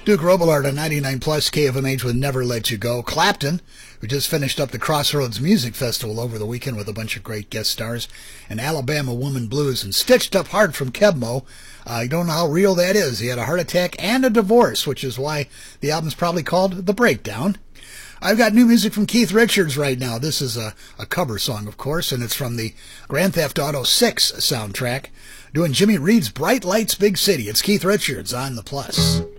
Duke Robillard on 99 Plus KFMH with Never Let You Go. Clapton, who just finished up the Crossroads Music Festival over the weekend with a bunch of great guest stars, and Alabama Woman Blues, and Stitched Up Hard from Kebmo. I don't know how real that is. He had a heart attack and a divorce, which is why the album's probably called The Breakdown. I've got new music from Keith Richards right now. This is a cover song, of course, and it's from the Grand Theft Auto 6 soundtrack, doing Jimmy Reed's Bright Lights Big City. It's Keith Richards on the Plus.